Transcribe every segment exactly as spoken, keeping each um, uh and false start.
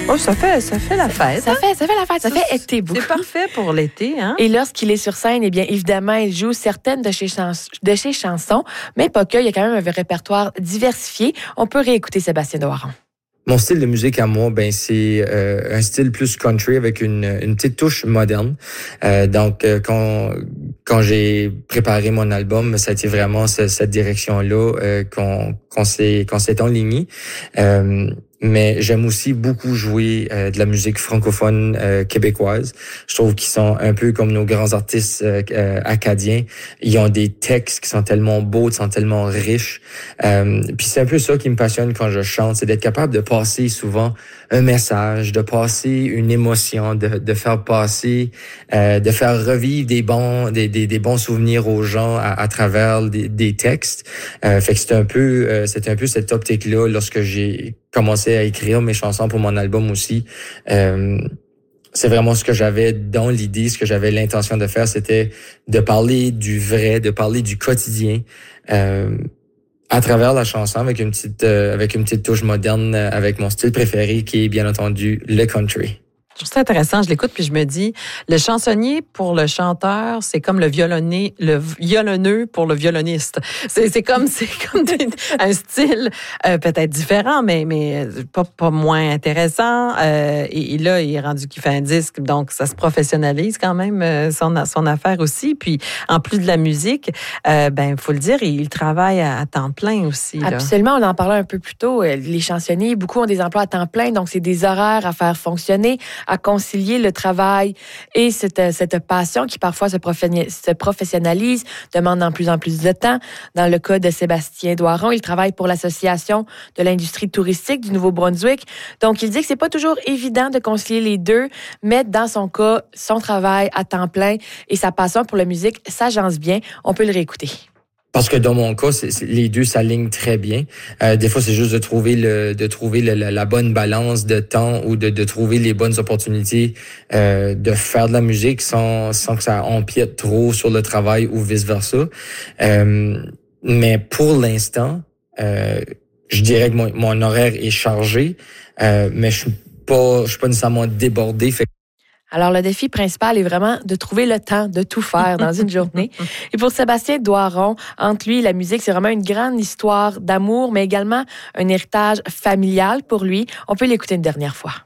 Oh, ça fait, ça fait la fête. Ça, hein? fait, ça fait la fête, ça, ça fait été beaucoup. C'est parfait pour l'été. Hein? Et lorsqu'il est sur scène, eh bien, évidemment, il joue certaines de ses, chans- de ses chansons, mais pas que, il y a quand même un répertoire diversifié. On peut réécouter Sébastien Doiron. Mon style de musique à moi, ben c'est euh, un style plus country avec une, une petite touche moderne. Euh, donc, euh, quand quand j'ai préparé mon album, ça a été vraiment ce, cette direction-là euh, qu'on qu'on s'est qu'on s'est enligné. Euh, mais j'aime aussi beaucoup jouer euh, de la musique francophone euh, québécoise. Je trouve qu'ils sont un peu comme nos grands artistes euh, euh, acadiens. Ils ont des textes qui sont tellement beaux, qui sont tellement riches. Euh, puis c'est un peu ça qui me passionne quand je chante, c'est d'être capable de passer souvent un message, de passer une émotion, de, de faire passer, euh, de faire revivre des bons, des, des, des bons souvenirs aux gens à, à travers des, des textes. Euh, fait que c'est un peu, euh, c'est un peu cette optique-là lorsque j'ai commencé à écrire mes chansons pour mon album aussi. Euh, c'est vraiment ce que j'avais dans l'idée, ce que j'avais l'intention de faire, c'était de parler du vrai, de parler du quotidien. Euh, à travers la chanson avec une petite euh, avec une petite touche moderne euh, avec mon style préféré qui est bien entendu le country. Je trouve ça intéressant, je l'écoute puis je me dis, le chansonnier pour le chanteur, c'est comme le violonné, le violonneux pour le violoniste. C'est, c'est comme, c'est comme des, un style euh, peut-être différent, mais mais pas pas moins intéressant. Euh, et, et là, il est rendu qu'il fait un disque, donc ça se professionnalise quand même euh, son son affaire aussi. Puis en plus de la musique, euh, ben faut le dire, il travaille à, à temps plein aussi. Là. Absolument, on en parlait un peu plus tôt. Les chansonniers, beaucoup ont des emplois à temps plein, donc c'est des horaires à faire fonctionner, à concilier le travail et cette, cette passion qui parfois se, profé- se professionnalise, demande de plus en plus de temps. Dans le cas de Sébastien Doiron, il travaille pour l'Association de l'industrie touristique du Nouveau-Brunswick. Donc, il dit que c'est pas toujours évident de concilier les deux, mais dans son cas, son travail à temps plein et sa passion pour la musique s'agencent bien. On peut le réécouter. Parce que dans mon cas, c'est, c'est, les deux s'alignent très bien. Euh, des fois, c'est juste de trouver le, de trouver le, la, la bonne balance de temps ou de, de trouver les bonnes opportunités euh, de faire de la musique sans, sans que ça empiète trop sur le travail ou vice versa. Euh, mais pour l'instant, euh, je dirais que mon, mon horaire est chargé, euh, mais je suis pas, je suis pas nécessairement débordé. Fait Alors, le défi principal est vraiment de trouver le temps de tout faire dans une journée. Et pour Sébastien Doiron, entre lui et la musique, c'est vraiment une grande histoire d'amour, mais également un héritage familial pour lui. On peut l'écouter une dernière fois.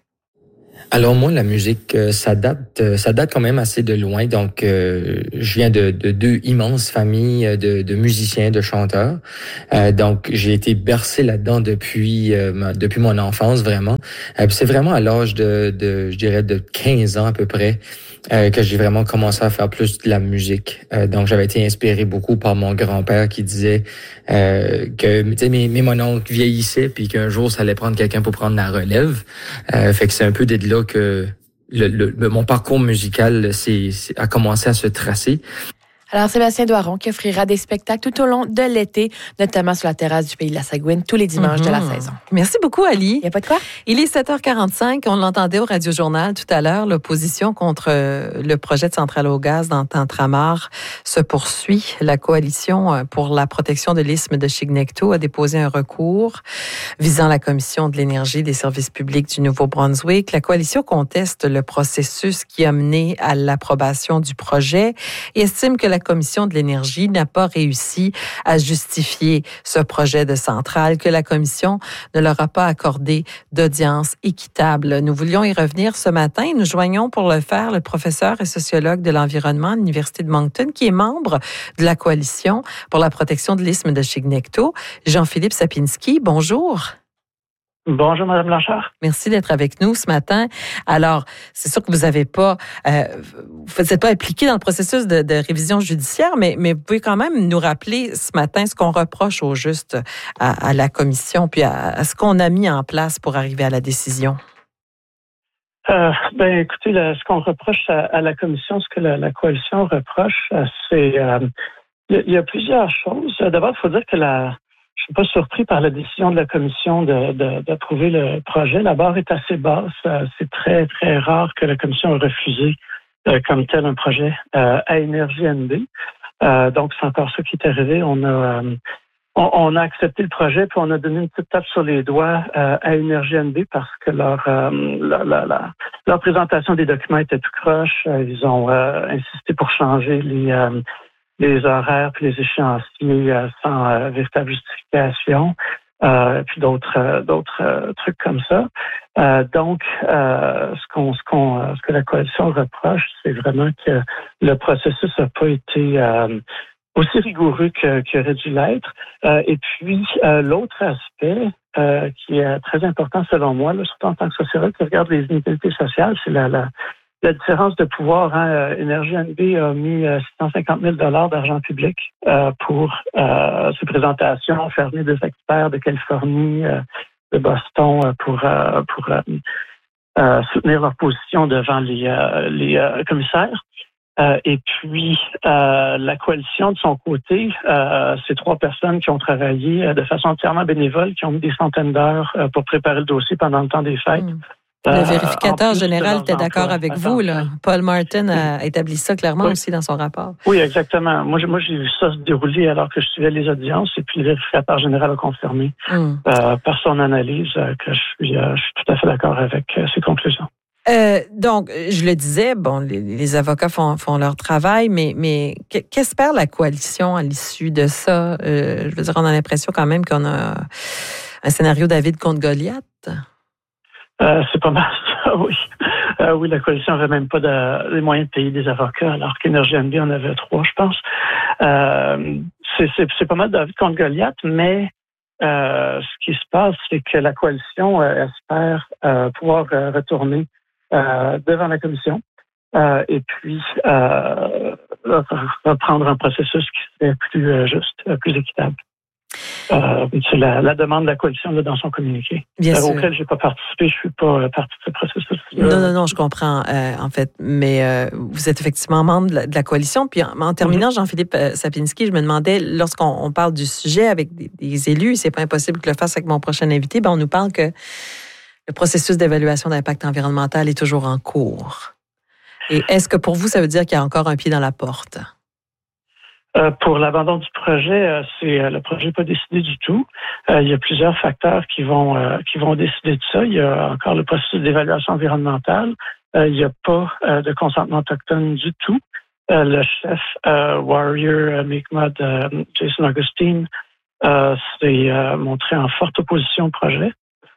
Alors moi, la musique, euh, ça date, euh, ça date quand même assez de loin. Donc, euh, je viens de, de deux immenses familles de, de musiciens, de chanteurs. Euh, donc, j'ai été bercé là-dedans depuis euh, ma, depuis mon enfance vraiment. Euh, c'est vraiment à l'âge de, de, je dirais, de quinze ans à peu près. Euh, que j'ai vraiment commencé à faire plus de la musique. Euh, donc, j'avais été inspiré beaucoup par mon grand-père qui disait euh, que, tu sais, mes, mes mon oncle vieillissait puis qu'un jour, ça allait prendre quelqu'un pour prendre la relève. Euh, fait que c'est un peu de là que le, le, mon parcours musical c'est, c'est, a commencé à se tracer. Alors, Sébastien Doiron qui offrira des spectacles tout au long de l'été, notamment sur la terrasse du Pays de la Sagouine, tous les dimanches mm-hmm. de la saison. Merci beaucoup, Ali. Il n'y a pas de quoi. Il est sept heures quarante-cinq. On l'entendait au Radio-Journal tout à l'heure. L'opposition contre le projet de centrale au gaz dans Tentramar se poursuit. La coalition pour la protection de l'isthme de Chignecto a déposé un recours visant la Commission de l'énergie des services publics du Nouveau-Brunswick. La coalition conteste le processus qui a mené à l'approbation du projet et estime que la La Commission de l'énergie n'a pas réussi à justifier ce projet de centrale, que la Commission ne leur a pas accordé d'audience équitable. Nous voulions y revenir ce matin. Nous joignons pour le faire le professeur et sociologue de l'environnement à l'Université de Moncton, qui est membre de la Coalition pour la protection de l'isthme de Chignecto, Jean-Philippe Sapinski. Bonjour. Bonjour, Mme Blanchard. Merci d'être avec nous ce matin. Alors, c'est sûr que vous n'avez pas, euh, vous n'êtes pas impliqué dans le processus de, de révision judiciaire, mais, mais vous pouvez quand même nous rappeler ce matin ce qu'on reproche au juste à, à la commission, puis à, à ce qu'on a mis en place pour arriver à la décision. Euh, ben, écoutez, là, ce qu'on reproche à, à la commission, ce que la, la coalition reproche, c'est, euh, il y, y a plusieurs choses. D'abord, il faut dire que la Je ne suis pas surpris par la décision de la commission de, de, d'approuver le projet. La barre est assez basse. C'est très, très rare que la commission ait refusé euh, comme tel un projet euh, à Énergie N B. Euh, donc, c'est encore ça qui est arrivé. On a, euh, on, on a accepté le projet, puis on a donné une petite tape sur les doigts euh, à Énergie N B parce que leur, euh, la, la, la, leur présentation des documents était tout croche. Euh, ils ont euh, insisté pour changer les, euh, les horaires puis les échéanciers euh, sans euh, véritable justification. Euh, puis d'autres euh, d'autres euh, trucs comme ça. Euh, donc, euh, ce qu'on ce qu'on euh, ce que la coalition reproche, c'est vraiment que le processus n'a pas été euh, aussi rigoureux que, qu'il aurait dû l'être. Euh, et puis, euh, l'autre aspect euh, qui est très important selon moi, là, surtout en tant que sociologue qui regarde les inégalités sociales, c'est la, la La différence de pouvoir, hein, Énergie N B a mis six cent cinquante mille dollars d'argent public euh, pour euh, ses présentations, faire venir des experts de Californie, euh, de Boston, euh, pour euh, pour euh, euh, soutenir leur position devant les euh, les euh, commissaires. Euh, et puis euh, la coalition de son côté, euh, c'est trois personnes qui ont travaillé euh, de façon entièrement bénévole, qui ont mis des centaines d'heures euh, pour préparer le dossier pendant le temps des fêtes. Mmh. Le vérificateur euh, général était d'accord avec vous, là. Paul Martin a établi ça clairement oui. aussi dans son rapport. Oui, exactement. Moi, moi, j'ai vu ça se dérouler alors que je suivais les audiences et puis le vérificateur général a confirmé mm. euh, par son analyse euh, que je suis, euh, je suis tout à fait d'accord avec euh, ses conclusions. Euh, donc, je le disais, bon, les, les avocats font, font leur travail, mais, mais qu'espère la coalition à l'issue de ça? Euh, je veux dire, on a l'impression quand même qu'on a un scénario David contre Goliath. Euh, c'est pas mal ça, oui. Euh, oui, la coalition n'avait même pas de, les moyens de payer des avocats, alors qu'Énergie N B en avait trois, je pense. Euh, c'est, c'est, c'est pas mal David contre Goliath, mais euh, ce qui se passe, c'est que la coalition euh, espère euh, pouvoir euh, retourner euh, devant la commission euh, et puis euh, reprendre un processus qui serait plus euh, juste, plus équitable. Euh, c'est la, la demande de la coalition là, dans son communiqué, Bien euh, sûr. auquel je n'ai pas participé. Je ne suis pas euh, partie de ce processus. Non, non, non, je comprends, euh, en fait. Mais euh, vous êtes effectivement membre de la, de la coalition. Puis en, en terminant, mm-hmm. Jean-Philippe Sapinski, je me demandais, lorsqu'on on parle du sujet avec des, des élus, c'est pas impossible que je le fasse avec mon prochain invité, ben on nous parle que le processus d'évaluation d'impact environnemental est toujours en cours. Et est-ce que pour vous, ça veut dire qu'il y a encore un pied dans la porte? Euh, pour l'abandon du projet, euh, c'est euh, le projet n'est pas décidé du tout. Euh, il y a plusieurs facteurs qui vont euh, qui vont décider de ça. Il y a encore le processus d'évaluation environnementale. Euh, il n'y a pas euh, de consentement autochtone du tout. Euh, le chef euh, Warrior Mi'kmaq, euh, Jason Augustine, euh, s'est euh, montré en forte opposition au projet.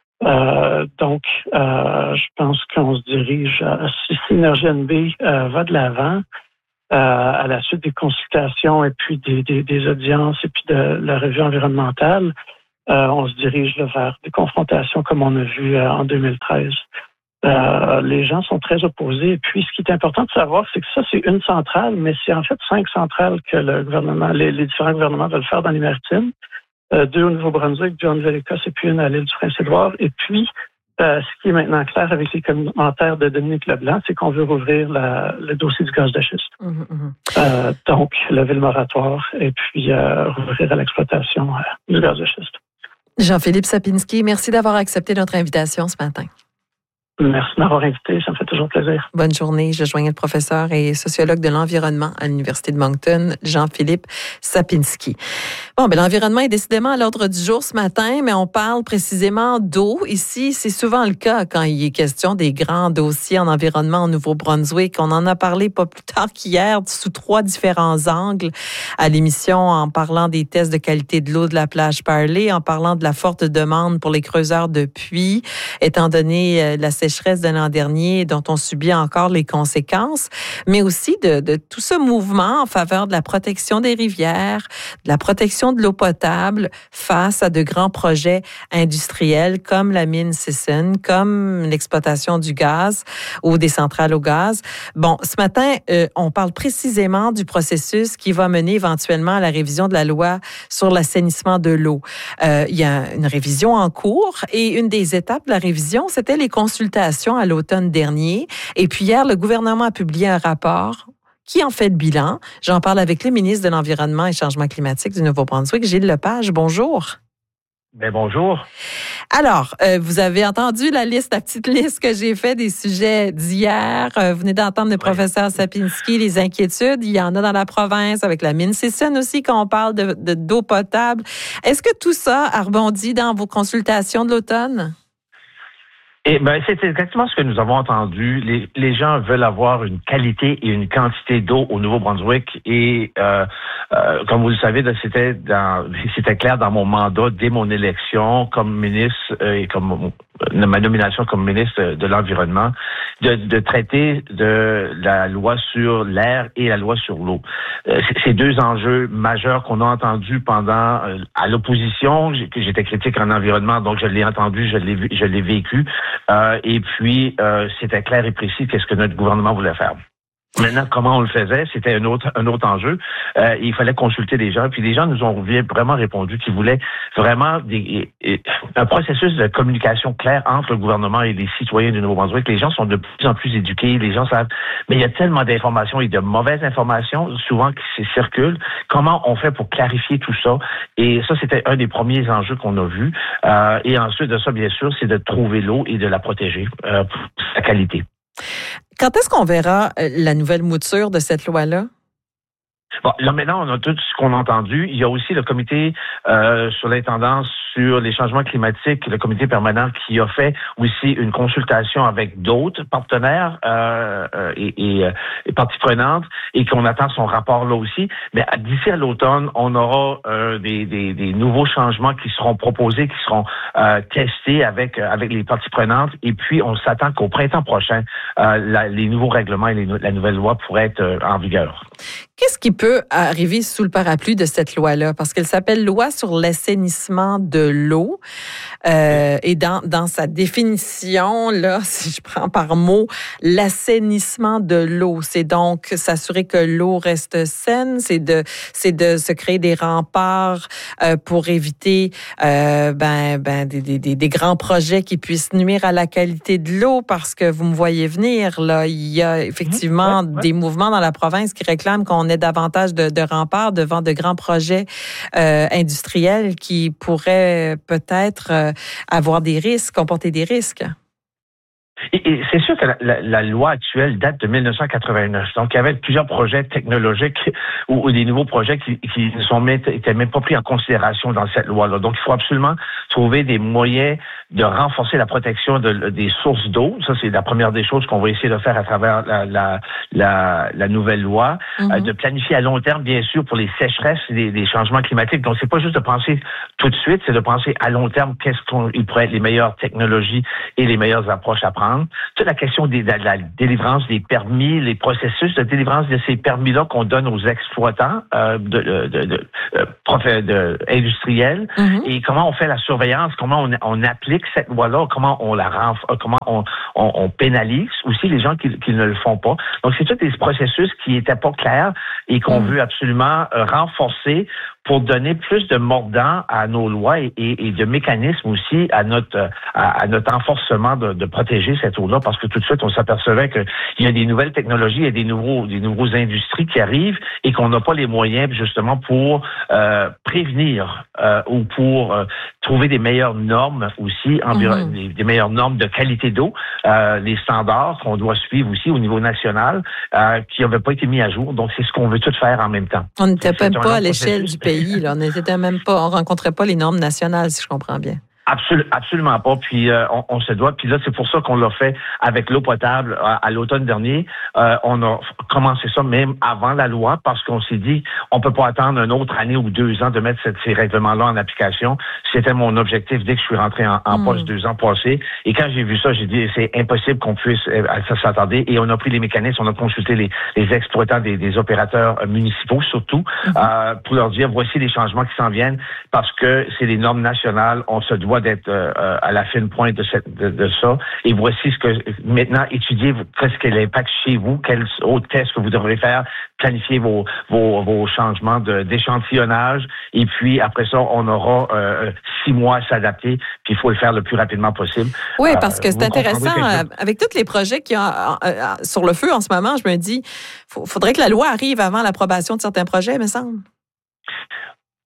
Euh, donc, euh, je pense qu'on se dirige à, si Énergie N B euh, va de l'avant. Euh, à la suite des consultations et puis des, des, des audiences et puis de la revue environnementale, euh, on se dirige là, vers des confrontations comme on a vu euh, en deux mille treize. Euh, les gens sont très opposés. Et puis, ce qui est important de savoir, c'est que ça, c'est une centrale, mais c'est en fait cinq centrales que le gouvernement, les, les différents gouvernements veulent faire dans les maritimes. Euh, deux au Nouveau-Brunswick, deux en Nouvelle-Écosse et puis une à l'île du Prince-Édouard. Et puis, Euh, ce qui est maintenant clair avec les commentaires de Dominique Leblanc, c'est qu'on veut rouvrir la, le dossier du gaz de schiste. Mmh, mmh. Euh, donc, lever le moratoire et puis euh, rouvrir à l'exploitation euh, du gaz de schiste. Jean-Philippe Sapinski, merci d'avoir accepté notre invitation ce matin. Merci de m'avoir invité, ça me fait toujours plaisir. Bonne journée. Je joignais le professeur et sociologue de l'environnement à l'Université de Moncton, Jean-Philippe Sapinski. Bon, ben l'environnement est décidément à l'ordre du jour ce matin, mais on parle précisément d'eau. Ici, c'est souvent le cas quand il est question des grands dossiers en environnement au Nouveau-Brunswick. On en a parlé pas plus tard qu'hier sous trois différents angles à l'émission, en parlant des tests de qualité de l'eau de la plage Parley, en parlant de la forte demande pour les creuseurs de puits, étant donné la sécheresse de l'an dernier dont on subit encore les conséquences, mais aussi de, de tout ce mouvement en faveur de la protection des rivières, de la protection de l'eau potable face à de grands projets industriels comme la mine Sisson, comme l'exploitation du gaz ou des centrales au gaz. Bon, ce matin, euh, on parle précisément du processus qui va mener éventuellement à la révision de la loi sur l'assainissement de l'eau. Euh, il y a une révision en cours et une des étapes de la révision, c'était les consultations à l'automne dernier. Et puis hier, le gouvernement a publié un rapport qui en fait le bilan. J'en parle avec le ministre de l'Environnement et Changement climatique du Nouveau-Brunswick, Gilles Lepage. Bonjour. Ben bonjour. Alors, euh, vous avez entendu la liste, la petite liste que j'ai faite des sujets d'hier. Euh, vous venez d'entendre le oui. professeur Sapinski, les inquiétudes. Il y en a dans la province avec la mine Sisson aussi quand on parle de, de, d'eau potable. Est-ce que tout ça a rebondi dans vos consultations de l'automne? Eh ben, c'est exactement ce que nous avons entendu. Les, les gens veulent avoir une qualité et une quantité d'eau au Nouveau-Brunswick. Et euh, euh, comme vous le savez, c'était dans, c'était clair dans mon mandat dès mon élection comme ministre euh, et comme euh, ma nomination comme ministre de l'Environnement, de, de traiter de la loi sur l'air et la loi sur l'eau. Euh, c'est deux enjeux majeurs qu'on a entendus pendant euh, à l'opposition. J'étais critique en environnement, donc je l'ai entendu, je l'ai, je l'ai vécu. Euh, et puis, euh, c'était clair et précis qu'est-ce que notre gouvernement voulait faire. Maintenant, comment on le faisait, c'était un autre un autre enjeu. Euh, il fallait consulter les gens, puis les gens nous ont vraiment répondu qu'ils voulaient vraiment des, un processus de communication clair entre le gouvernement et les citoyens du Nouveau-Brunswick. Les gens sont de plus en plus éduqués, les gens savent, mais il y a tellement d'informations et de mauvaises informations, souvent qui circulent. Comment on fait pour clarifier tout ça? Et ça, c'était un des premiers enjeux qu'on a vus. Euh, et ensuite de ça, bien sûr, c'est de trouver l'eau et de la protéger euh, pour sa qualité. Quand est-ce qu'on verra la nouvelle mouture de cette loi-là? Bon, là, maintenant, on a tout ce qu'on a entendu. Il y a aussi le comité euh, sur l'intendance sur les changements climatiques, le comité permanent qui a fait aussi une consultation avec d'autres partenaires euh, et, et, et parties prenantes et qu'on attend son rapport là aussi. Mais d'ici à l'automne, on aura euh, des, des, des nouveaux changements qui seront proposés, qui seront euh, testés avec avec les parties prenantes. Et puis, on s'attend qu'au printemps prochain, euh, la, les nouveaux règlements et les, la nouvelle loi pourraient être euh, en vigueur. Qu'est-ce qui peut arriver sous le parapluie de cette loi-là? Parce qu'elle s'appelle Loi sur l'assainissement de l'eau. Euh, et dans, dans sa définition, là, si je prends par mot, l'assainissement de l'eau, c'est donc s'assurer que l'eau reste saine, c'est de, c'est de se créer des remparts euh, pour éviter euh, ben, ben, des, des, des grands projets qui puissent nuire à la qualité de l'eau, parce que vous me voyez venir, là, il y a effectivement mmh, ouais, ouais. des mouvements dans la province qui réclament qu'on ait davantage de, de remparts devant de grands projets euh, industriels qui pourraient peut-être euh, avoir des risques, comporter des risques. Et, et c'est sûr que la, la, la loi actuelle date de dix-neuf cent quatre-vingt-neuf. Donc, il y avait plusieurs projets technologiques ou, ou des nouveaux projets qui, qui ne sont même, étaient même pas pris en considération dans cette loi-là. Donc, il faut absolument trouver des moyens de renforcer la protection de, des sources d'eau. Ça, c'est la première des choses qu'on va essayer de faire à travers la, la, la, la nouvelle loi. Mm-hmm. Euh, de planifier à long terme, bien sûr, pour les sécheresses et les, les changements climatiques. Donc, c'est pas juste de penser tout de suite, c'est de penser à long terme qu'est-ce qu'il pourrait être les meilleures technologies et les meilleures approches à prendre. Toute la question des, de la délivrance des permis, les processus de délivrance de ces permis-là qu'on donne aux exploitants euh, de, de, de, de, de, de industriels, mm-hmm. et comment on fait la surveillance, comment on, on applique cette loi-là, comment on la renforce, comment on, on, on pénalise aussi les gens qui, qui ne le font pas. Donc, c'est tous des processus qui n'étaient pas clairs et qu'on mm. veut absolument euh, renforcer pour donner plus de mordant à nos lois et, et, et de mécanismes aussi à notre à, à notre renforcement de, de protéger cette eau-là, parce que tout de suite on s'apercevait qu'il y a des nouvelles technologies, il y a des nouveaux des nouveaux industries qui arrivent et qu'on n'a pas les moyens justement pour euh, prévenir euh, ou pour euh, trouver des meilleures normes aussi, environ, mm-hmm. des, des meilleures normes de qualité d'eau, euh, les standards qu'on doit suivre aussi au niveau national, euh, qui n'avaient pas été mis à jour. Donc c'est ce qu'on veut tout faire en même temps. On n'était même pas à l'échelle du pays. Là, on n'était même pas, on rencontrait pas les normes nationales, si je comprends bien. Absol- absolument pas. Puis euh, on, on se doit. Puis là, c'est pour ça qu'on l'a fait avec l'eau potable à, à l'automne dernier. Euh, on a commencé ça même avant la loi, parce qu'on s'est dit on peut pas attendre une autre année ou deux ans de mettre cette, ces règlements-là en application. C'était mon objectif dès que je suis rentré en, en mm. poste deux ans passés. Et quand j'ai vu ça, j'ai dit c'est impossible qu'on puisse euh, ça s'attarder. Et on a pris les mécanismes, on a consulté les, les exploitants des, des opérateurs municipaux surtout, mm-hmm. euh, pour leur dire voici les changements qui s'en viennent, parce que c'est les normes nationales. On se doit d'être euh, à la fine pointe de, cette, de, de ça. Et voici ce que maintenant étudiez qu'est-ce que l'impact chez vous, quels autres tests que vous devrez faire, planifier vos vos, vos changements de, d'échantillonnage. Et puis après ça, on aura euh, six mois à s'adapter. Puis il faut le faire le plus rapidement possible. Oui, parce que euh, c'est intéressant euh, avec tous les projets qui ont euh, sur le feu en ce moment. Je me dis, il faudrait que la loi arrive avant l'approbation de certains projets, me semble.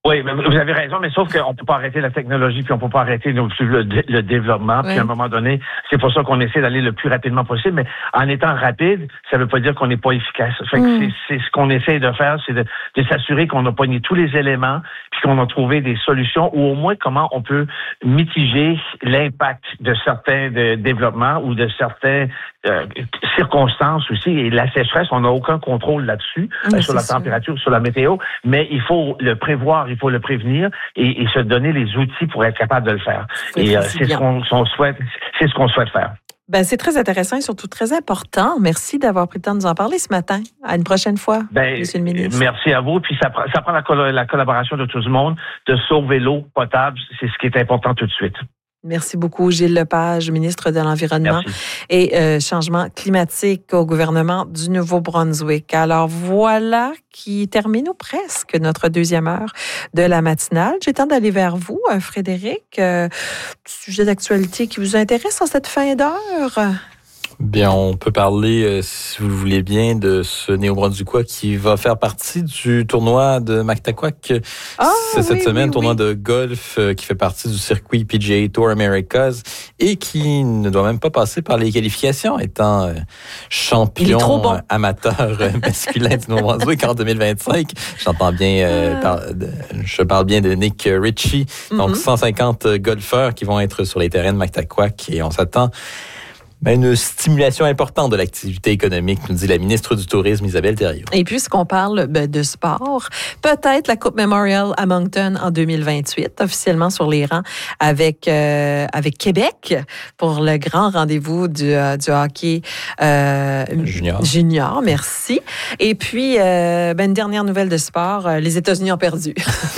Oui, mais vous avez raison, mais sauf qu'on ne peut pas arrêter la technologie, puis on ne peut pas arrêter non plus le, le développement. Puis oui. À un moment donné, c'est pour ça qu'on essaie d'aller le plus rapidement possible. Mais en étant rapide, ça ne veut pas dire qu'on n'est pas efficace. Fait que mm. c'est, c'est ce qu'on essaie de faire, c'est de, de s'assurer qu'on a pogné tous les éléments, puis qu'on a trouvé des solutions, ou au moins comment on peut mitiger l'impact de certains de développements ou de certaines euh, circonstances aussi. Et la sécheresse, on n'a aucun contrôle là-dessus, oui, euh, sur la sûr. température, sur la météo, mais il faut le prévoir, il faut le prévenir et, et se donner les outils pour être capable de le faire. C'est et euh, c'est ce qu'on, qu'on souhaite, c'est ce qu'on souhaite faire. Ben, c'est très intéressant et surtout très important. Merci d'avoir pris le temps de nous en parler ce matin. À une prochaine fois, ben, Monsieur le ministre. Merci à vous. Puis ça, ça prend la, col- la collaboration de tout le monde de sauver l'eau potable. C'est ce qui est important tout de suite. Merci beaucoup, Gilles Lepage, ministre de l'Environnement Merci. et euh, Changement climatique au gouvernement du Nouveau-Brunswick. Alors voilà qui termine ou presque notre deuxième heure de la matinale. J'ai le temps d'aller vers vous, Frédéric. Euh, sujet d'actualité qui vous intéresse en cette fin d'heure? Bien, on peut parler, euh, si vous le voulez bien, de ce Néo-Brunswickois qui va faire partie du tournoi de Mactaquac oh, cette oui, semaine, oui, tournoi oui. de golf euh, qui fait partie du circuit P G A Tour Americas et qui ne doit même pas passer par les qualifications, étant euh, champion bon. amateur masculin du Nouveau-Brunswick en deux mille vingt-cinq. J'entends bien, euh, ah. par, de, je parle bien de Nick Ritchie. Mm-hmm. Donc, cent cinquante golfeurs qui vont être sur les terrains de Mactaquac et on s'attend Ben, une stimulation importante de l'activité économique, nous dit la ministre du Tourisme, Isabelle Thériault. Et puisqu'on parle ben, de sport, peut-être la Coupe Memorial à Moncton en deux mille vingt-huit, officiellement sur les rangs avec, euh, avec Québec pour le grand rendez-vous du, euh, du hockey euh, junior. junior. Merci. Et puis, euh, ben, une dernière nouvelle de sport, euh, les États-Unis ont perdu.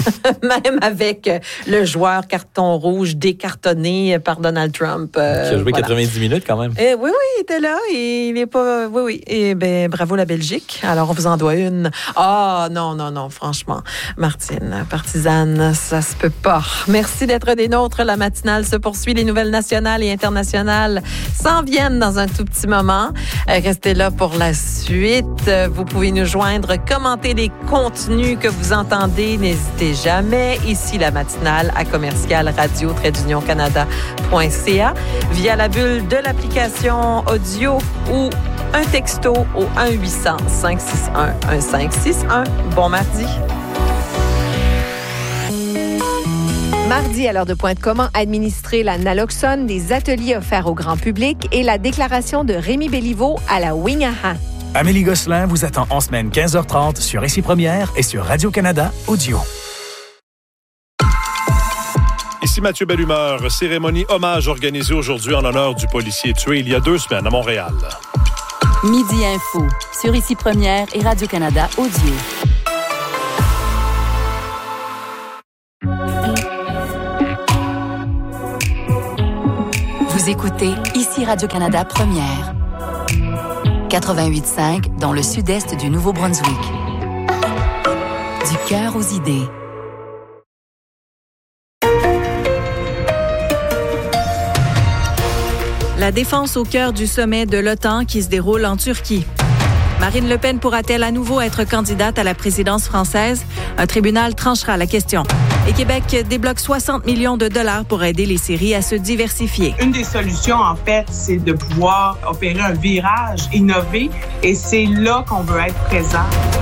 Même avec le joueur carton rouge décartonné par Donald Trump. Euh, qui a joué voilà. quatre-vingt-dix minutes quand même. Et oui, oui, il était là. Et il est pas. Oui, oui. Et ben, bravo la Belgique. Alors, on vous en doit une. Ah, oh, non, non, non, franchement. Martine, partisane, ça se peut pas. Merci d'être des nôtres. La matinale se poursuit. Les nouvelles nationales et internationales s'en viennent dans un tout petit moment. Restez là pour la suite. Vous pouvez nous joindre, commenter les contenus que vous entendez. N'hésitez jamais. Ici, la matinale à commercial radio trait d'union canada point c a via la bulle de l'application audio ou un texto au un huit cents cinq six un un cinq six un. Bon mardi. Mardi, à l'heure de pointe, comment administrer la naloxone, des ateliers offerts au grand public et la déclaration de Rémi Béliveau à la Wingaha. Amélie Gosselin vous attend en semaine quinze heures trente sur Ici Première et sur Radio-Canada Audio. Ici Mathieu Bellumeur, cérémonie hommage organisée aujourd'hui en l'honneur du policier tué il y a deux semaines à Montréal. Midi Info, sur Ici Première et Radio-Canada Audio. Vous écoutez Ici Radio-Canada Première. quatre-vingt-huit cinq dans le sud-est du Nouveau-Brunswick. Du cœur aux idées. La défense au cœur du sommet de l'OTAN qui se déroule en Turquie. Marine Le Pen pourra-t-elle à nouveau être candidate à la présidence française? Un tribunal tranchera la question. Et Québec débloque soixante millions de dollars pour aider les séries à se diversifier. Une des solutions, en fait, c'est de pouvoir opérer un virage, innover, et c'est là qu'on veut être présent.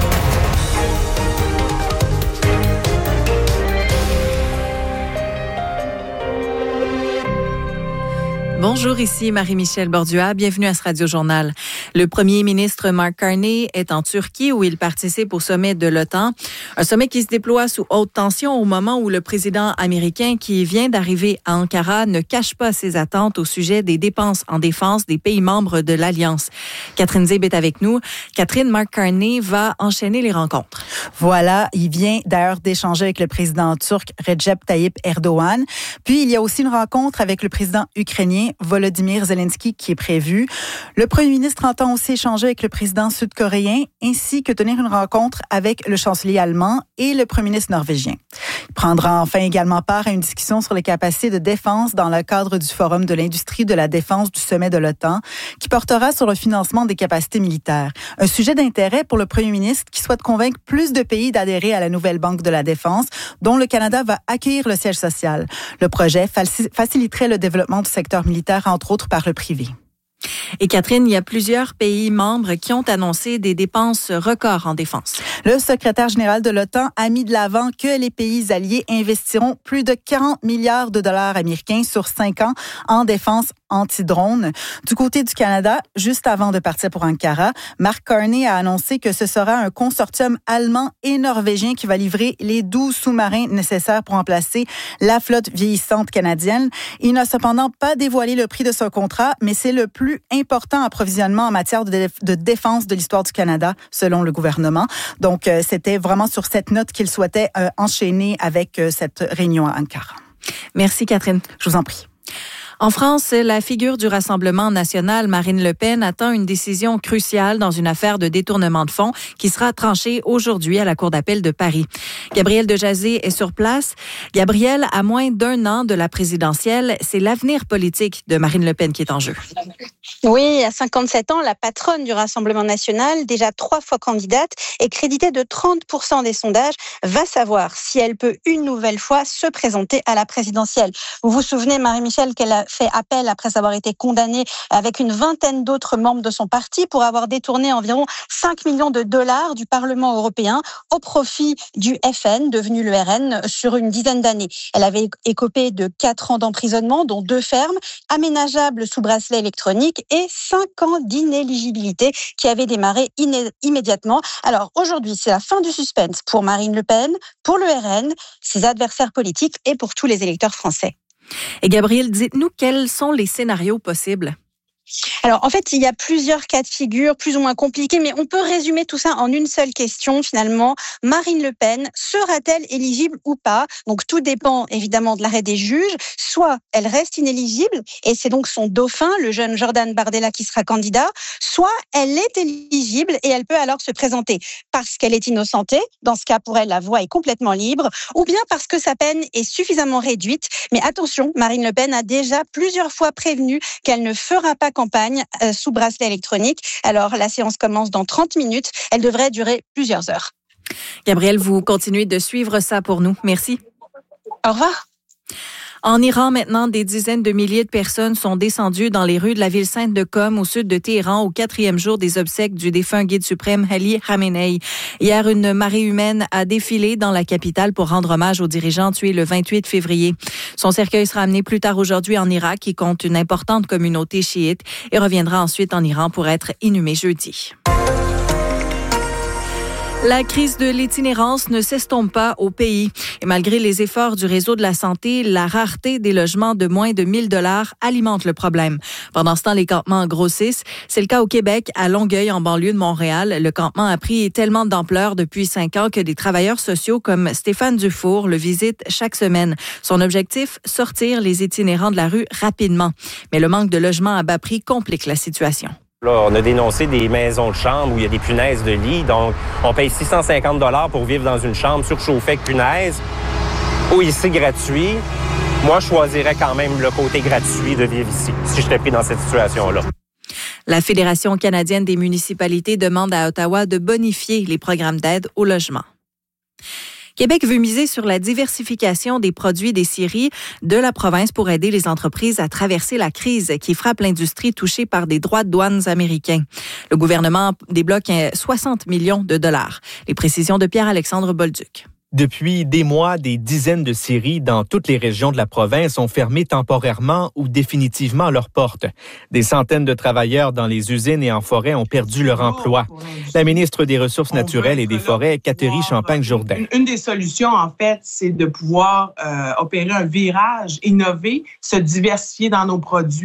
Bonjour, ici Marie-Michel Bordua. Bienvenue à ce Radio-Journal. Le premier ministre Mark Carney est en Turquie où il participe au sommet de l'OTAN. Un sommet qui se déploie sous haute tension au moment où le président américain qui vient d'arriver à Ankara ne cache pas ses attentes au sujet des dépenses en défense des pays membres de l'Alliance. Catherine Zib est avec nous. Catherine, Mark Carney va enchaîner les rencontres. Voilà, il vient d'ailleurs d'échanger avec le président turc Recep Tayyip Erdogan. Puis il y a aussi une rencontre avec le président ukrainien ukrainien Volodymyr Zelensky qui est prévu. Le premier ministre entend aussi échanger avec le président sud-coréen ainsi que tenir une rencontre avec le chancelier allemand et le premier ministre norvégien. Il prendra enfin également part à une discussion sur les capacités de défense dans le cadre du Forum de l'industrie de la défense du sommet de l'OTAN qui portera sur le financement des capacités militaires. Un sujet d'intérêt pour le premier ministre qui souhaite convaincre plus de pays d'adhérer à la nouvelle Banque de la Défense dont le Canada va accueillir le siège social. Le projet faciliterait le développement du secteur militaire, entre autres par le privé. Et Catherine, il y a plusieurs pays membres qui ont annoncé des dépenses records en défense. Le secrétaire général de l'OTAN a mis de l'avant que les pays alliés investiront plus de quarante milliards de dollars américains sur cinq ans en défense anti-drone. Du côté du Canada, juste avant de partir pour Ankara, Mark Carney a annoncé que ce sera un consortium allemand et norvégien qui va livrer les douze sous-marins nécessaires pour remplacer la flotte vieillissante canadienne. Il n'a cependant pas dévoilé le prix de ce contrat, mais c'est le plus important approvisionnement en matière de, dé- de défense de l'histoire du Canada, selon le gouvernement. Donc, euh, c'était vraiment sur cette note qu'il souhaitait euh, enchaîner avec euh, cette réunion à Ankara. Merci, Catherine. Je vous en prie. En France, la figure du Rassemblement national, Marine Le Pen, attend une décision cruciale dans une affaire de détournement de fonds qui sera tranchée aujourd'hui à la Cour d'appel de Paris. Gabrielle Dejazet est sur place. Gabrielle, à moins d'un an de la présidentielle, c'est l'avenir politique de Marine Le Pen qui est en jeu. Oui, à cinquante-sept ans, la patronne du Rassemblement national, déjà trois fois candidate et créditée de trente pour cent des sondages, va savoir si elle peut une nouvelle fois se présenter à la présidentielle. Vous vous souvenez, Marie-Michel, qu'elle a fait appel après avoir été condamnée avec une vingtaine d'autres membres de son parti pour avoir détourné environ cinq millions de dollars du Parlement européen au profit du F N, devenu le R N, sur une dizaine d'années. Elle avait écopé de quatre ans d'emprisonnement, dont deux fermes, aménageables sous bracelet électronique et cinq ans d'inéligibilité qui avaient démarré iné- immédiatement. Alors aujourd'hui, c'est la fin du suspense pour Marine Le Pen, pour le R N, ses adversaires politiques et pour tous les électeurs français. Et Gabrielle, dites-nous quels sont les scénarios possibles? Alors, en fait, il y a plusieurs cas de figure, plus ou moins compliqués, mais on peut résumer tout ça en une seule question, finalement. Marine Le Pen sera-t-elle éligible ou pas? Donc, tout dépend, évidemment, de l'arrêt des juges. Soit elle reste inéligible, et c'est donc son dauphin, le jeune Jordan Bardella, qui sera candidat. Soit elle est éligible, et elle peut alors se présenter parce qu'elle est innocentée. Dans ce cas, pour elle, la voie est complètement libre. Ou bien parce que sa peine est suffisamment réduite. Mais attention, Marine Le Pen a déjà plusieurs fois prévenu qu'elle ne fera pas campagne euh, sous bracelet électronique. Alors, la séance commence dans trente minutes. Elle devrait durer plusieurs heures. Gabrielle, vous continuez de suivre ça pour nous. Merci. Au revoir. En Iran, maintenant, des dizaines de milliers de personnes sont descendues dans les rues de la ville sainte de Qom, au sud de Téhéran, au quatrième jour des obsèques du défunt guide suprême Ali Khamenei. Hier, une marée humaine a défilé dans la capitale pour rendre hommage aux dirigeants tués le vingt-huit février. Son cercueil sera amené plus tard aujourd'hui en Irak, qui compte une importante communauté chiite, et reviendra ensuite en Iran pour être inhumé jeudi. La crise de l'itinérance ne s'estompe pas au pays. Et malgré les efforts du réseau de la santé, la rareté des logements de moins de mille dollars alimente le problème. Pendant ce temps, les campements grossissent. C'est le cas au Québec, à Longueuil, en banlieue de Montréal. Le campement a pris tellement d'ampleur depuis cinq ans que des travailleurs sociaux comme Stéphane Dufour le visitent chaque semaine. Son objectif, sortir les itinérants de la rue rapidement. Mais le manque de logements à bas prix complique la situation. Là, on a dénoncé des maisons de chambre où il y a des punaises de lit. Donc, on paye six cent cinquante dollars pour vivre dans une chambre surchauffée avec punaises. Ou ici, gratuit. Moi, je choisirais quand même le côté gratuit de vivre ici, si j'étais pris dans cette situation-là. La Fédération canadienne des municipalités demande à Ottawa de bonifier les programmes d'aide au logement. Québec veut miser sur la diversification des produits des scieries de la province pour aider les entreprises à traverser la crise qui frappe l'industrie touchée par des droits de douane américains. Le gouvernement débloque soixante millions de dollars. Les précisions de Pierre-Alexandre Bolduc. Depuis des mois, des dizaines de scieries dans toutes les régions de la province ont fermé temporairement ou définitivement leurs portes. Des centaines de travailleurs dans les usines et en forêt ont perdu leur emploi. La ministre des Ressources naturelles et des Forêts, Catherine Champagne-Jourdain. Une des solutions, en fait, c'est de pouvoir euh, opérer un virage, innover, se diversifier dans nos produits.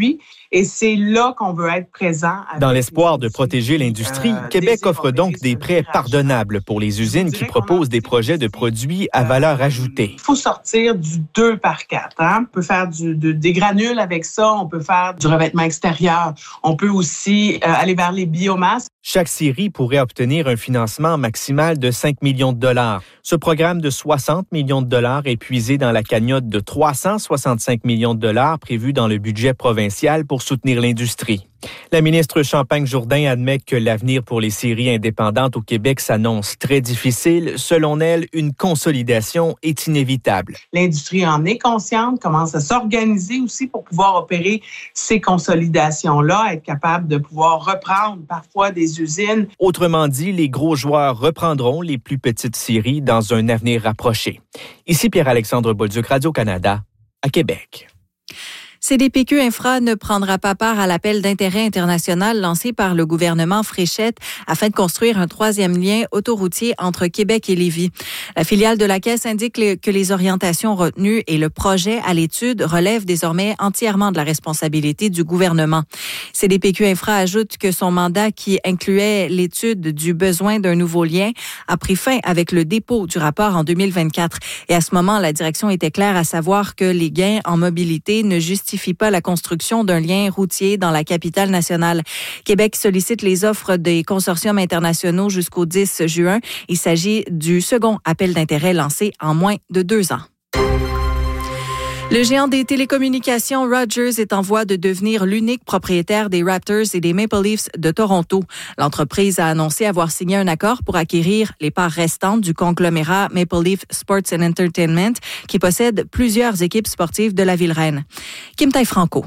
Et c'est là qu'on veut être présent. Dans l'espoir de protéger l'industrie, euh, Québec offre donc des prêts pardonnables pour les usines qui proposent des projets de produits à valeur ajoutée. Il faut sortir du deux par quatre. Hein? On peut faire du, de, des granules avec ça, on peut faire du revêtement extérieur, on peut aussi euh, aller vers les biomasses. Chaque série pourrait obtenir un financement maximal de cinq millions de dollars. Ce programme de soixante millions de dollars est puisé dans la cagnotte de trois cent soixante-cinq millions de dollars prévue dans le budget provincial pour soutenir l'industrie. La ministre Champagne-Jourdain admet que l'avenir pour les séries indépendantes au Québec s'annonce très difficile. Selon elle, une consolidation est inévitable. L'industrie en est consciente, commence à s'organiser aussi pour pouvoir opérer ces consolidations-là, être capable de pouvoir reprendre parfois des usines. Autrement dit, les gros joueurs reprendront les plus petites séries dans un avenir rapproché. Ici Pierre-Alexandre Bolduc, Radio-Canada, à Québec. C D P Q Infra ne prendra pas part à l'appel d'intérêt international lancé par le gouvernement Fréchette afin de construire un troisième lien autoroutier entre Québec et Lévis. La filiale de la Caisse indique que les orientations retenues et le projet à l'étude relèvent désormais entièrement de la responsabilité du gouvernement. C D P Q Infra ajoute que son mandat qui incluait l'étude du besoin d'un nouveau lien a pris fin avec le dépôt du rapport en deux mille vingt-quatre. Et à ce moment, la direction était claire à savoir que les gains en mobilité ne justifient pas la construction d'un lien routier dans la capitale nationale. Québec sollicite les offres des consortiums internationaux jusqu'au dix juin. Il s'agit du second appel d'intérêt lancé en moins de deux ans. Le géant des télécommunications Rogers est en voie de devenir l'unique propriétaire des Raptors et des Maple Leafs de Toronto. L'entreprise a annoncé avoir signé un accord pour acquérir les parts restantes du conglomérat Maple Leaf Sports and Entertainment qui possède plusieurs équipes sportives de la ville-reine. Kim Taille-Franco.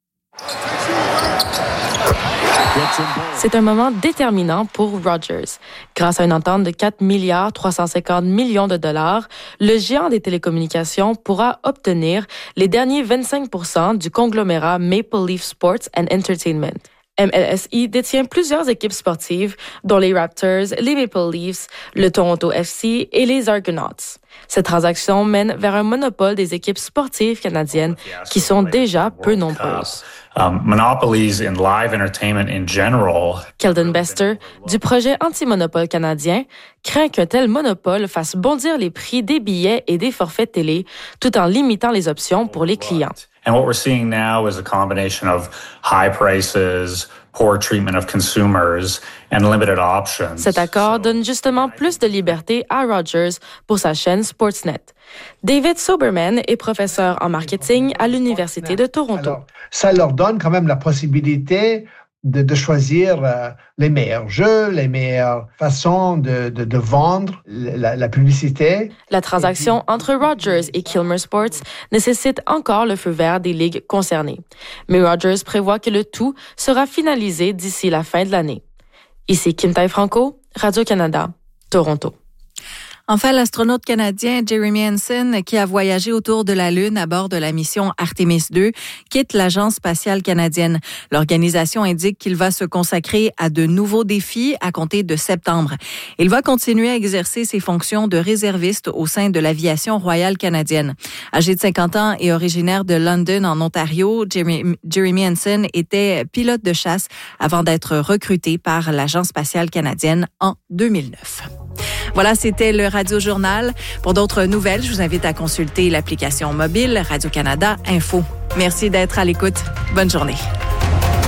C'est un moment déterminant pour Rogers. Grâce à une entente de quatre milliards trois cent cinquante millions de dollars, le géant des télécommunications pourra obtenir les derniers vingt-cinq pour cent du conglomérat Maple Leaf Sports and Entertainment. M L S I détient plusieurs équipes sportives, dont les Raptors, les Maple Leafs, le Toronto F C et les Argonauts. Cette transaction mène vers un monopole des équipes sportives canadiennes qui sont déjà peu nombreuses. Um, monopolies in live entertainment in general. Keldon Bester, du projet anti-monopole canadien, craint qu'un tel monopole fasse bondir les prix des billets et des forfaits télé, tout en limitant les options pour les clients. And what we're seeing now is a combination of high prices, poor treatment of consumers, and limited options. Cet accord donne justement plus de liberté à Rogers pour sa chaîne Sportsnet. David Soberman est professeur en marketing à l'Université de Toronto. Alors, ça leur donne quand même la possibilité de, de choisir euh, les meilleurs jeux, les meilleures façons de, de, de vendre la, la publicité. La transaction entre Rogers et Kilmer Sports nécessite encore le feu vert des ligues concernées. Mais Rogers prévoit que le tout sera finalisé d'ici la fin de l'année. Ici Kim Taille-Franco, Radio-Canada, Toronto. Enfin, l'astronaute canadien Jeremy Hansen, qui a voyagé autour de la Lune à bord de la mission Artemis deux, quitte l'Agence spatiale canadienne. L'organisation indique qu'il va se consacrer à de nouveaux défis à compter de septembre. Il va continuer à exercer ses fonctions de réserviste au sein de l'aviation royale canadienne. Âgé de cinquante ans et originaire de London, en Ontario, Jeremy, Jeremy Hansen était pilote de chasse avant d'être recruté par l'Agence spatiale canadienne en deux mille neuf. Voilà, c'était le Radio Journal. Pour d'autres nouvelles, je vous invite à consulter l'application mobile Radio-Canada Info. Merci d'être à l'écoute. Bonne journée.